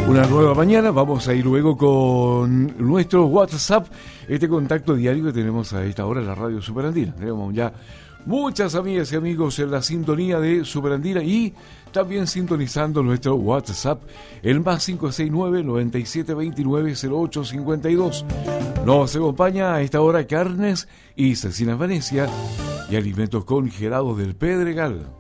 Una nueva mañana, vamos a ir luego con nuestro WhatsApp, este contacto diario que tenemos a esta hora en la radio Superandina. Tenemos ya muchas amigas y amigos en la sintonía de Superandina y también sintonizando nuestro WhatsApp, el más 569-9729-0852. Nos acompaña a esta hora Carnes y Cecinas Venecia y Alimentos Congelados del Pedregal.